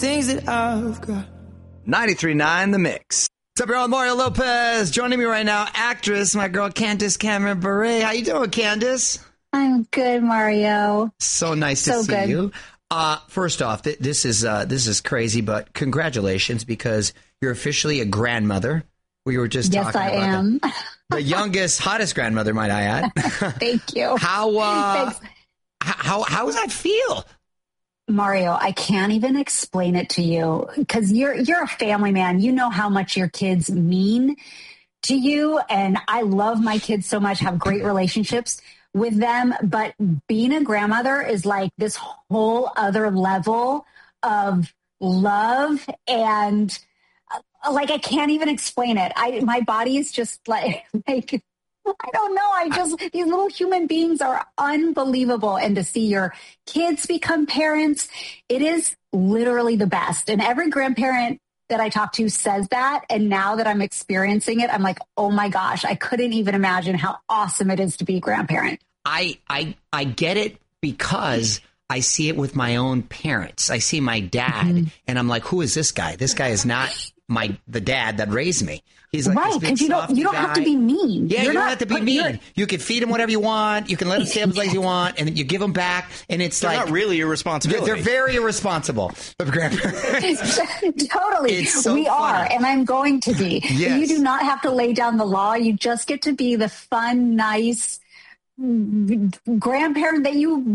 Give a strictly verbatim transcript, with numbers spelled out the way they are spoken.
Things that I've got. ninety-three point nine The Mix. What's up, y'all? Mario Lopez joining me right now. Actress, my girl Candace Cameron Bure. How you doing, Candace? I'm good, Mario. So nice to so see good. you. Uh, first off, th- this is uh, this is crazy, but congratulations because you're officially a grandmother. We were just yes, talking I about am. that. The youngest, hottest grandmother, might I add. Thank you. How uh, Thanks. how how does that feel? Mario, I can't even explain it to you because you're you're a family man. You know how much your kids mean to you, and I love my kids so much. Have great relationships with them, but being a grandmother is like this whole other level of love, and uh, like I can't even explain it. I my body is just like like. I don't know. I just, these little human beings are unbelievable. And to see your kids become parents, it is literally the best. And every grandparent that I talk to says that. And now that I'm experiencing it, I'm like, oh my gosh, I couldn't even imagine how awesome it is to be a grandparent. I I I get it because I see it with my own parents. I see my dad mm-hmm. and I'm like, who is this guy? This guy is not my the dad that raised me. He's like right, because you don't you don't guy. have to be mean. Yeah, you're you don't not, have to be mean. You can feed him whatever you want. You can let him stay up as late as you want, and you give him back. And it's they're like not really your responsibility. They're, they're very irresponsible. But grandparents, totally, it's so we funny. are, and I'm going to be. Yes. You do not have to lay down the law. You just get to be the fun, nice grandparent that you